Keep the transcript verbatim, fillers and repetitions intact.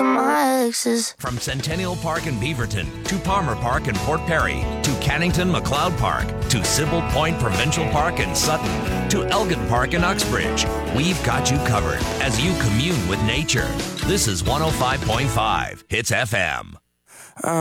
to my exes. From Centennial Park in Beaverton to Palmer Park in Port Perry to Cannington McLeod Park to Sybil Point Provincial Park in Sutton to Elgin Park in Uxbridge, we've got you covered as you commune with nature. This is one oh five point five Hits F M.